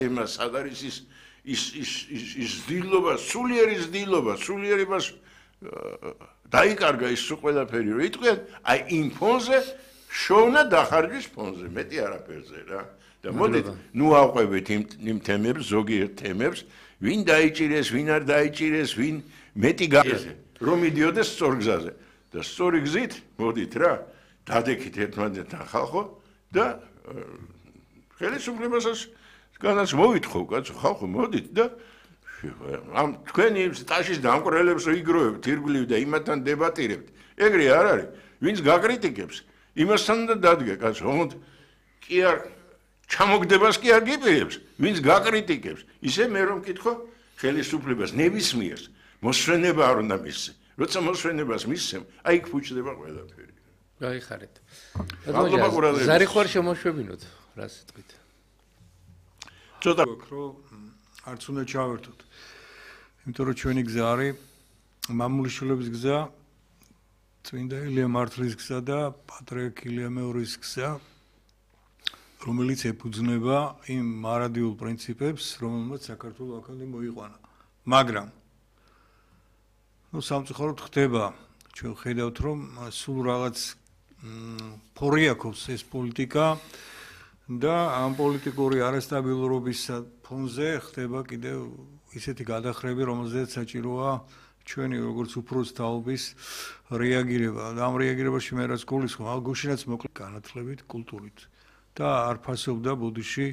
იმას სად არის ის ძილობა, სულიერი ძილობა, სულიერი მას დაიკარგა ის ყველაფერი, რომ იტყვიან, აი იმ ფონზე შოვნა დახარჯვის ფონზე, მეტი არაფერზე რა. და მოდით, ნუ ავყვებით იმ თემებს, ზოგიერთ თემებს, ვინ დაიჭირეს, ვინ არ დაიჭირეს, ვინ მეტი გაგეზე, რომ მიდიოდეს სწორ გზაზე. და სწორი გზით, მოდით რა, დადექით ერთმანეთთან ხალხო და ხელისუფლებასაც განაც მოვითხოვ, კაცო, ხალხო, მოდით და ამ თქვენი სტაჟის დამკვრელებს იგროვებთ, ირგვლივ და იმათთან დებატირებთ. ეგრე არ არის, ვინც გაკრიტიკებს, იმასთან და დადგე, კაცო, ოღონდ კი არ ჩამოგდებას კი არ გიპირებს, ვინც გაკრიტიკებს. ისე მე რომ მკითხო ხელისუფლებას ნებისმიერს მოსვენება არ უნდა მისცე. როცა მოსვენებას მისცემ, აი იქ ფუჭდება ყველაფერი. გაიხარეთ. მადლობა ყურადღებისთვის. ზარი ხوار შემოშვებინოთ, რა სიტყვით. ცოტა რომ არც უნდა ჩავერთოთ. იმიტომ რომ ჩვენი გზა არის მამული შვილების გზა, წმინდა ილია მართლის გზა და პატრიარქ ილია მეორის გზა, რომელიც ეფუძნება იმ მარადიულ პრინციპებს, რომელმაც საქართველოს აქამდე მოიყვანა. მაგრამ სამწუხაროდ ხდება, ჩვენ ხედავთ, რომ სულ რაღაც ფორიაქობს ეს პოლიტიკა და ამ პოლიტიკური არასტაბილურობის ფონზე ხდება კიდევ ისეთი გადახრები, რომელზეც საჭიროა ჩვენი როგორც უფროს თაობის რეაგირება. და ამ რეაგირებაში მე რაც გულისხმობ, გუშინაც მოკლედ განათლებით, კულტურით და არ ფასობდა ბუდიში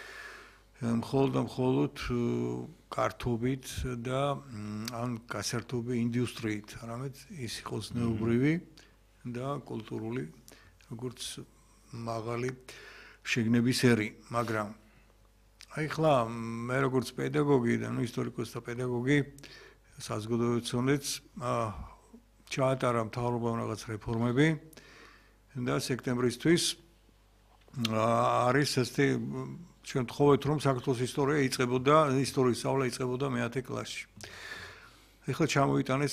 მხოლოდ კართობით და ან გასართობი ინდუსტრიით, არამედ ის იყოს ნეობრივი და კულტურული, როგორც მაღალი შეგნების ერი, მაგრამ აი ხლა მე როგორც პედაგოგი და ისტორიკოსი და პედაგოგი საზოგადოებრივ ჩაატარა მთავრობამ რაღაც რეფორმები და სექტემბრისთვის არის ესეთი ჩვენ ვთხოვეთ, რომ საქართველოს ისტორიის სწავლა იწყებოდა მე-10 კლასში. ეხლა ჩამოიტანეს